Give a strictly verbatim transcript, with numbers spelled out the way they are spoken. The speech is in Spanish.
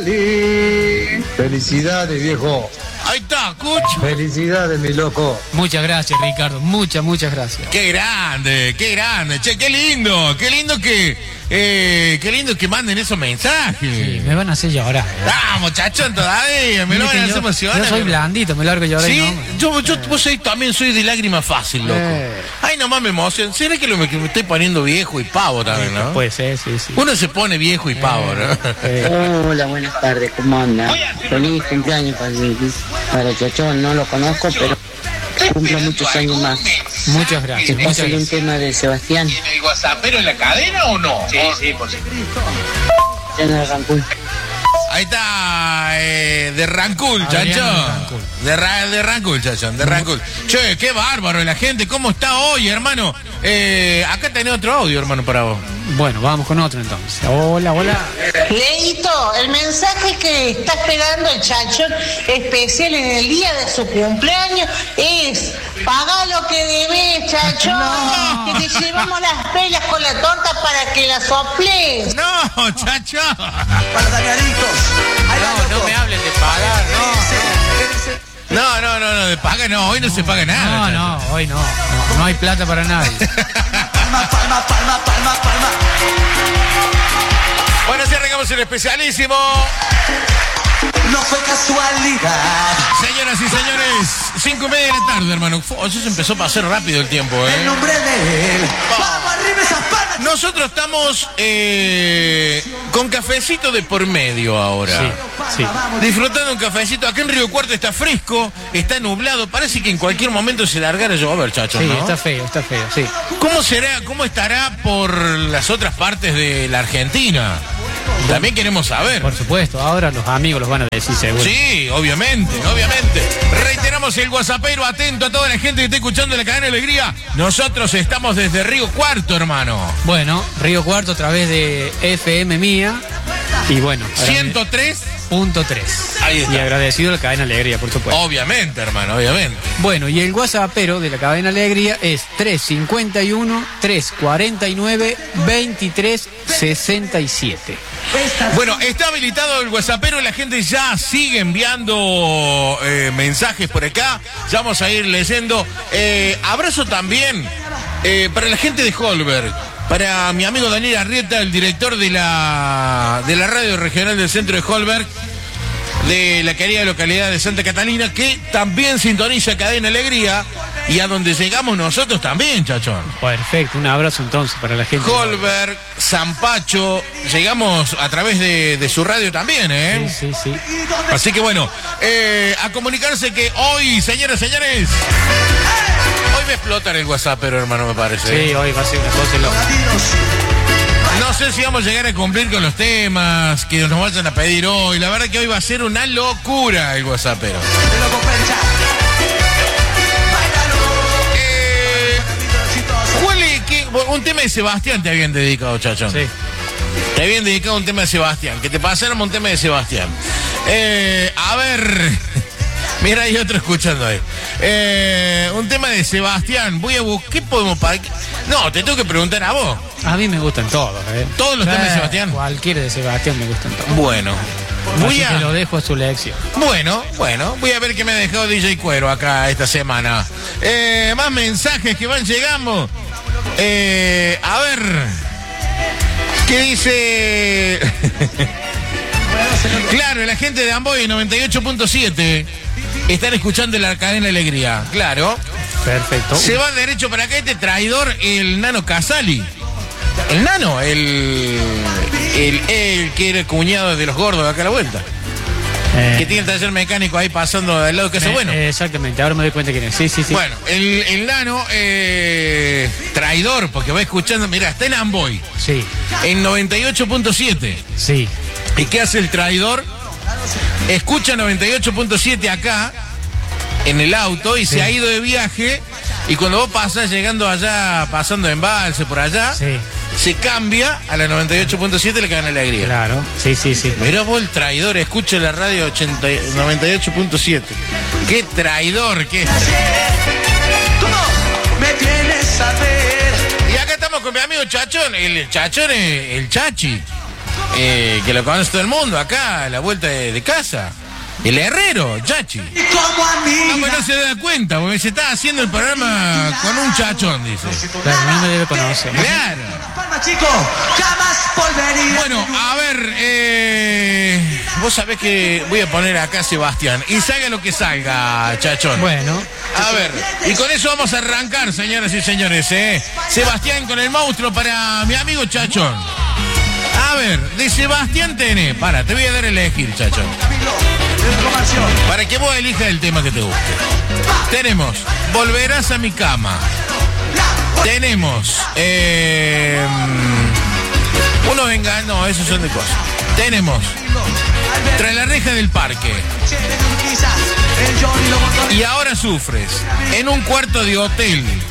Felicidades, viejo. Ahí está, Cucho. Felicidades, mi loco. Muchas gracias, Ricardo. Muchas, muchas gracias. Qué grande, qué grande. Che, qué lindo. Qué lindo que, eh, qué lindo que manden esos mensajes. Sí, me van a hacer llorar. ¿eh? Vamos, chachón, todavía. Me lo van a hacer emocionar. Yo soy blandito, me largo a llorar. Sí, y no, yo, yo vos soy, también soy de lágrima fácil, loco. Eh. Ay, nomás me emociono. ¿Será que, lo, que me estoy poniendo viejo y pavo también, no? Puede ser, sí, sí. Uno se pone viejo y pavo, ¿no? Eh. Hola, buenas tardes, ¿cómo anda? Feliz cumpleaños para, para Chachón, no lo conozco, pero cumpla muchos años más. Muchas gracias. Muchas Pásale un gracias. tema de Sebastián. ¿Tiene el WhatsAppero en la cadena o no? Sí, sí, por supuesto. Lleno de Rancul. Ahí está, eh, de Rancul, Adriano chachón. Rancul. De, Ra- de Rancul, chachón, de Rancul. Che, qué bárbaro la gente, ¿cómo está hoy, hermano? Eh, acá tenés otro audio, hermano, para vos. Bueno, vamos con otro entonces. Hola, hola. Leito, el mensaje que está esperando el Chachón especial en el día de su cumpleaños es: paga lo que debes, Chachón, No. que te llevamos las pelas con la torta para que la soples. No, chachón. No, no me hablen de pagar, no. No, no, no, no, de paga no, hoy no se paga nada. No, chachón. no, hoy no. No, no hay plata para nadie. Bueno, así arrancamos el especialísimo. No fue casualidad. Señoras y señores, cinco y media de la tarde, hermano. Fue- Eso se empezó a pasar rápido el tiempo, El ¿eh? nombre de él. Vamos arriba esas panas. Nosotros estamos eh, con cafecito de por medio ahora. Sí, sí. Disfrutando un cafecito. Acá en Río Cuarto está fresco, está nublado. Parece que en cualquier momento se largara a llover, chacho, Sí, ¿no? está feo, está feo, sí. ¿Cómo será, cómo estará por las otras partes de la Argentina? También queremos saber. Por supuesto, ahora los amigos los van a decir seguro. Sí, obviamente, obviamente. Reiteramos el WhatsAppero, atento a toda la gente que está escuchando la cadena Alegría. Nosotros estamos desde Río Cuarto, hermano. Bueno, Río Cuarto a través de F M Mía. Y bueno, ciento tres punto tres. Ahí está. Y agradecido a la cadena Alegría, por supuesto. Obviamente, hermano, obviamente. Bueno, y el WhatsAppero de la cadena Alegría es tres cinco uno, tres cuatro nueve, veintitrés sesenta y siete. Bueno, está habilitado el WhatsAppero, la gente ya sigue enviando eh, mensajes por acá. Ya vamos a ir leyendo. Eh, abrazo también eh, para la gente de Holberg. Para mi amigo Daniel Arrieta, el director de la, de la radio regional del centro de Holberg, de la querida localidad de Santa Catalina, que también sintoniza Cadena Alegría y a donde llegamos nosotros también, chachón. Perfecto, un abrazo entonces para la gente. Holberg, Zampacho, llegamos a través de, de su radio también, ¿eh? Sí, sí, sí. Así que bueno, eh, a comunicarse que hoy, señoras, señores, hoy me explotan el WhatsApp, pero hermano, me parece. Sí, hoy va a ser una cosa loca. No sé si vamos a llegar a cumplir con los temas que nos vayan a pedir hoy. La verdad que hoy va a ser una locura el WhatsAppero. Eh, Juli, ¿qué- un tema de Sebastián te habían dedicado, chachón. Sí. Te habían dedicado un tema de Sebastián. Que te pasáramos un tema de Sebastián. Eh, a ver. Mira, hay otro escuchando ahí. Eh, un tema de Sebastián. Voy a buscar. ¿Qué podemos para No, te tengo que preguntar a vos. A mí me gustan todos, ¿eh? ¿Todos los temas de Sebastián? Cualquiera de Sebastián me gustan todos. Bueno. Voy Así que lo a. dejo a su lección. Bueno, bueno. Voy a ver qué me ha dejado D J Cuero acá esta semana. Eh, más mensajes que van llegando. Eh, a ver. ¿Qué dice? Claro, la gente de Amboy noventa y ocho punto siete están escuchando la cadena Alegría. Claro. Perfecto. Se va derecho para acá este traidor, el Nano Casali. El Nano, el, el, el que era el cuñado de los gordos de acá a la vuelta. Eh, Que tiene el taller mecánico ahí pasando al lado de Casa eh, Bueno. eh, exactamente, ahora me doy cuenta quién es. Sí, sí, sí. Bueno, el, el Nano, eh, traidor, porque va escuchando, mira, está en Amboy, Sí, en noventa y ocho punto siete. sí. ¿Y qué hace el traidor? Escucha noventa y ocho punto siete acá, en el auto, y Sí. se ha ido de viaje, y cuando vos pasás llegando allá, pasando en Embalse, por allá, Sí. se cambia a la noventa y ocho punto siete, le cae alegría. Claro, sí, sí, sí. Mirá vos el traidor, escucha la radio ochenta, noventa y ocho punto siete. ¡Qué traidor! ¡Qué Tú no me tienes a ver. Y acá estamos con mi amigo Chachón, el Chachón, el, el Chachi. eh, que lo conoce todo el mundo acá, a la vuelta de, de casa. El herrero, Chachi. Y como amiga. No, pero no se da cuenta, porque se está haciendo el programa con un chachón, dice. Claro, no me debe conocer. Claro. Palma, chico, jamás volvería. Bueno, a ver, eh, vos sabés que voy a poner acá a Sebastián. Y salga lo que salga, chachón. Bueno. A ver, y con eso vamos a arrancar, señoras y señores, ¿eh? Sebastián con el monstruo para mi amigo Chachón. A ver, de Sebastián tenés. Para, te voy a dar a elegir, Chachón. Para que vos elijas el tema que te guste. Tenemos Volverás a mi cama. Tenemos eh, Uno venga, no, esos son de cosas. Tenemos Tras la reja del parque. Y ahora sufres. En un cuarto de hotel.